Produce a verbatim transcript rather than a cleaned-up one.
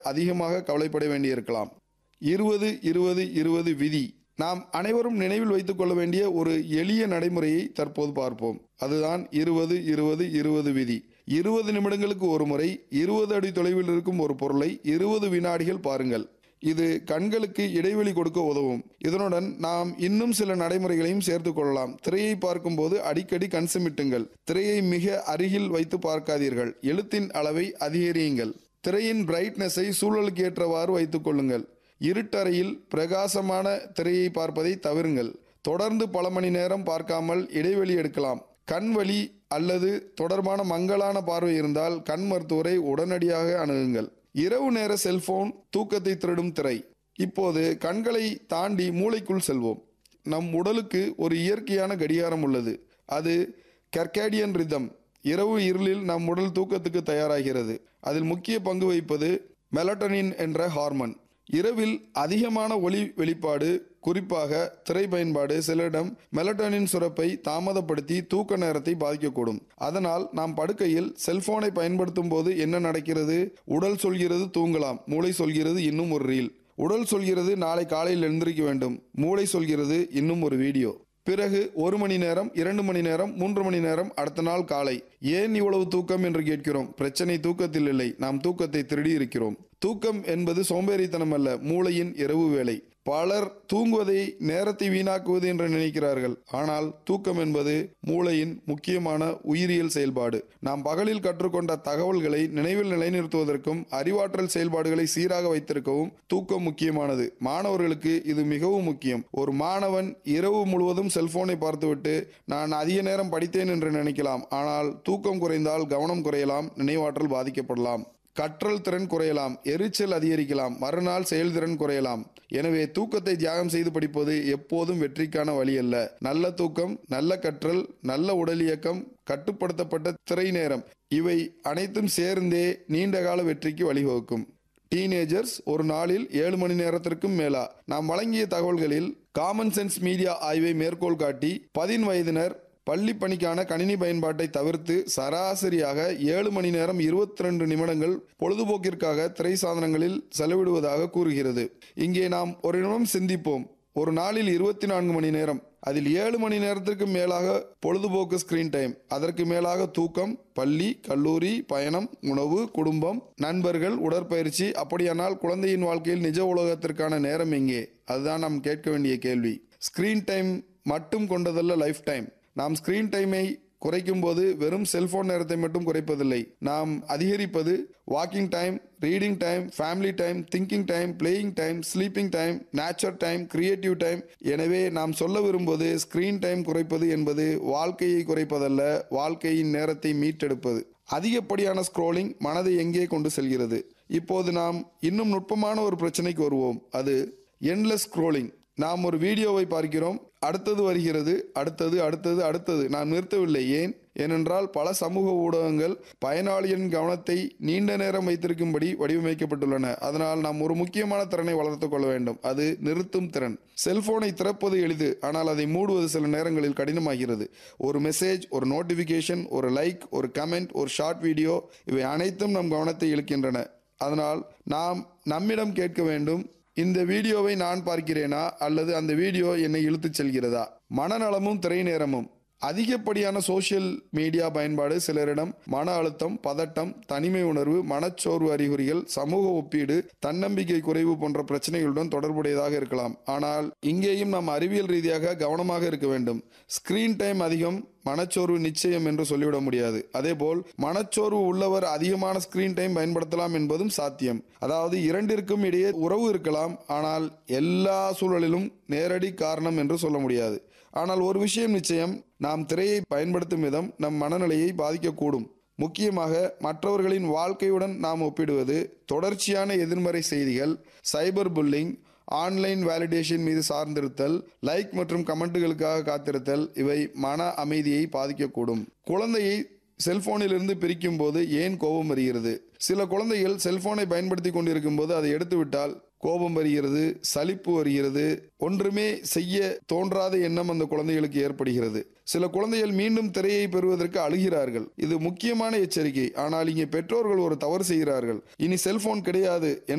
அதிகமாக கவலைப்பட வேண்டியிருக்கலாம். இருபது இருபது இருபது விதி நாம் அனைவரும் நினைவில் வைத்துக் கொள்ள வேண்டிய ஒரு எளிய நடைமுறையை தற்போது பார்ப்போம். அதுதான் இருபது இருபது இருபது விதி. இருபது நிமிடங்களுக்கு ஒரு முறை இருபது அடி தொலைவில் இருக்கும் ஒரு பொருளை இருபது வினாடிகள் பாருங்கள். இது கண்களுக்கு இடைவெளி கொடுக்க உதவும். இதனுடன் நாம் இன்னும் சில நடைமுறைகளையும் சேர்த்துக் கொள்ளலாம். திரையை பார்க்கும்போது அடிக்கடி கண் சிமிட்டுங்கள். திரையை மிக அருகில் வைத்து பார்க்காதீர்கள். எழுத்தின் அளவை அதிகரியுங்கள். திரையின் பிரைட்னஸை சூழலுக்கு ஏற்றவாறு வைத்துக் கொள்ளுங்கள். இருட்டறையில் பிரகாசமான திரையை பார்ப்பதை தவிருங்கள். தொடர்ந்து பல மணி நேரம் பார்க்காமல் இடைவெளி எடுக்கலாம். கண் வலி அல்லது தொடர்பான மங்கலான பார்வை இருந்தால் கண் மருத்துவரை உடனடியாக அணுகுங்கள். இரவு நேர செல்போன் தூக்கத்தை திருடும் திரை. இப்போது கண்களை தாண்டி மூளைக்குள் செல்வோம். நம் உடலுக்கு ஒரு இயற்கையான கடிகாரம் உள்ளது. அது கர்கேடியன் ரிதம். இரவு இருளில் நம் உடல் தூக்கத்துக்கு தயாராகிறது. அதில் முக்கிய பங்கு வகிப்பது மெலட்டோனின் என்ற ஹார்மோன். இரவில் அதிகமான ஒளி வெளிப்பாடு, குறிப்பாக திரை பயன்பாடு சிலரிடம் மெலட்டோனின் சுரப்பை தாமதப்படுத்தி தூக்க நேரத்தை பாதிக்கக்கூடும். அதனால் நாம் படுக்கையில் செல்போனை பயன்படுத்தும் போது என்ன நடக்கிறது? உடல் சொல்கிறது தூங்கலாம், மூளை சொல்கிறது இன்னும் ஒரு ரீல். உடல் சொல்கிறது நாளை காலையில் எழுந்திருக்க வேண்டும், மூளை சொல்கிறது இன்னும் ஒரு வீடியோ. பிறகு ஒரு மணி நேரம், இரண்டு மணி நேரம், மூன்று மணி நேரம், அடுத்த நாள் காலை. ஏன் இவ்வளவு தூக்கம் என்று கேட்கிறோம். பிரச்சனை தூக்கத்தில் இல்லை, நாம் தூக்கத்தை திருடி இருக்கிறோம். தூக்கம் என்பது சோம்பேறித்தனம் அல்ல, மூளையின் இரவு வேலை. பலர் தூங்குவதை நேரத்தை வீணாக்குவது என்று நினைக்கிறார்கள். ஆனால் தூக்கம் என்பது மூளையின் முக்கியமான உயிரியல் செயல்பாடு. நாம் பகலில் கற்றுக்கொண்ட தகவல்களை நினைவில் நிலைநிறுத்துவதற்கும் அறிவாற்றல் செயல்பாடுகளை சீராக வைத்திருக்கவும் தூக்கம் முக்கியமானது. மாணவர்களுக்கு இது மிகவும் முக்கியம். ஒரு மாணவன் இரவு முழுவதும் செல்போனை பார்த்துவிட்டு நான் அதிக நேரம் படித்தேன் என்று நினைக்கலாம். ஆனால் தூக்கம் குறைந்தால் கவனம் குறையலாம், நினைவாற்றல் பாதிக்கப்படலாம், கற்றல் திறன் குறையலாம், எரிச்சல் அதிகரிக்கலாம், மறுநாள் செயல்திறன் குறையலாம். எனவே தூக்கத்தை தியாகம் செய்து படிப்பது எப்போதும் வெற்றிக்கான வழி அல்ல. நல்ல தூக்கம், நல்ல கற்றல், நல்ல உடல் இயக்கம், கட்டுப்படுத்தப்பட்ட திரை நேரம், இவை அனைத்தும் சேர்ந்தே நீண்டகால வெற்றிக்கு வழிவகுக்கும். டீனேஜர்ஸ் ஒரு நாளில் ஏழு மணி நேரத்திற்கும் மேலா? நாம் வழங்கிய தகவல்களில் காமன் சென்ஸ் மீடியா ஆய்வை மேற்கோள் காட்டி பதின் வயதினர் பள்ளி பணிக்கான கணினி பயன்பாட்டை தவிர்த்து சராசரியாக ஏழு மணி நேரம் இருபத்தி ரெண்டு நிமிடங்கள் பொழுதுபோக்கிற்காக திரை சாதனங்களில் செலவிடுவதாக கூறுகிறது. இங்கே நாம் ஒரு நிமிடம் சிந்திப்போம். ஒரு நாளில் இருபத்தி நான்கு மணி நேரம், அதில் ஏழு மணி நேரத்திற்கு மேலாக பொழுதுபோக்கு ஸ்கிரீன் டைம், அதற்கு மேலாக தூக்கம், பள்ளி, கல்லூரி, பயணம், உணவு, குடும்பம், நண்பர்கள், உடற்பயிற்சி. அப்படியானால் குழந்தையின் வாழ்க்கையில் நிஜ உலகத்திற்கான நேரம் எங்கே? அதுதான் நாம் கேட்க வேண்டிய கேள்வி. ஸ்கிரீன் டைம் மட்டும் கொண்டதல்ல லைஃப் டைம். நாம் ஸ்கிரீன் டைமை குறைக்கும் போது வெறும் செல்போன் நேரத்தை மட்டும் குறைப்பதில்லை, நாம் அதிகரிப்பது walking time, reading time, family time, thinking time, playing time, sleeping time, nature time, creative time. எனவே நாம் சொல்ல விரும்புவது ஸ்கிரீன் டைம் குறைப்பது என்பது வாழ்க்கையை குறைப்பதல்ல, வாழ்க்கையின் நேரத்தை மீட்டெடுப்பது. அதிகப்படியான ஸ்க்ரோலிங் மனதை எங்கே கொண்டு செல்கிறது? இப்போது நாம் இன்னும் நுட்பமான ஒரு பிரச்சனைக்கு வருவோம். அது எண்ட்லெஸ் ஸ்க்ரோலிங். நாம் ஒரு வீடியோவை பார்க்கிறோம், அடுத்தது வருகிறது, அடுத்தது அடுத்தது அடுத்தது. நாம் நிறுத்தவில்லை. ஏன்? ஏனென்றால் பல சமூக ஊடகங்கள் பயனாளியின் கவனத்தை நீண்ட நேரம் வைத்திருக்கும்படி வடிவமைக்கப்பட்டுள்ளன. அதனால் நாம் ஒரு முக்கியமான திறனை வளர்த்துக் கொள்ள வேண்டும். அது நிறுத்தும் திறன். செல்போனை திறப்பது எளிது, ஆனால் அதை மூடுவது சில நேரங்களில் கடினமாகிறது. ஒரு மெசேஜ், ஒரு நோட்டிபிகேஷன், ஒரு லைக், ஒரு கமெண்ட், ஒரு ஷார்ட் வீடியோ, இவை அனைத்தும் நம் கவனத்தை இழுக்கின்றன. அதனால் நாம் நம்மிடம் கேட்க வேண்டும், இந்த வீடியோவை நான் பார்க்கிறேனா அல்லது அந்த வீடியோ என்னை இழுத்துச் செல்கிறதா? மனநலமும் திரை நேரமும். அதிகப்படியான சோசியல் மீடியா பயன்பாடு சிலரிடம் மன அழுத்தம், பதட்டம், தனிமை உணர்வு, மனச்சோர்வு அறிகுறிகள், சமூக ஒப்பீடு, தன்னம்பிக்கை குறைவு போன்ற பிரச்சனைகளுடன் தொடர்புடையதாக இருக்கலாம். ஆனால் இங்கேயும் நாம் அறிவியல் ரீதியாக கவனமாக இருக்க வேண்டும். ஸ்கிரீன் டைம் அதிகம், மனச்சோர்வு நிச்சயம் என்று சொல்லிவிட முடியாது. அதேபோல் மனச்சோர்வு உள்ளவர் அதிகமான ஸ்கிரீன் டைம் பயன்படுத்தலாம் என்பதும் சாத்தியம். அதாவது இரண்டிற்கும் இடையே உறவு இருக்கலாம், ஆனால் எல்லா சூழலிலும் நேரடி காரணம் என்று சொல்ல முடியாது. ஆனால் ஒரு விஷயம் நிச்சயம், நாம் திரையை பயன்படுத்தும் விதம் நம் மனநிலையை பாதிக்கக்கூடும். முக்கியமாக மற்றவர்களின் வாழ்க்கையுடன் நாம் ஒப்பிடுவது, தொடர்ச்சியான எதிர்மறை செய்திகள், சைபர் புல்லிங், ஆன்லைன் வேலிடேஷன் மீது சார்ந்திருத்தல், லைக் மற்றும் கமெண்ட்டுகளுக்காக காத்திருத்தல், இவை மன அமைதியை பாதிக்கக்கூடும். குழந்தையை செல்போனிலிருந்து பிரிக்கும் போது ஏன் கோபம் வருகிறது? சில குழந்தைகள் செல்போனை பயன்படுத்தி கொண்டிருக்கும் போது அதை எடுத்துவிட்டால் கோபம் வருகிறது, சலிப்பு வருகிறது, ஒன்றுமே செய்ய தோன்றாத எண்ணம் அந்த குழந்தைகளுக்கு ஏற்படுகிறது. சில குழந்தைகள் மீண்டும் திரையை பெறுவதற்கு அழுகிறார்கள். இது முக்கியமான எச்சரிக்கை. ஆனால் இங்கே பெற்றோர்கள் ஒரு தவறு செய்கிறார்கள். இனி செல்போன் கிடையாது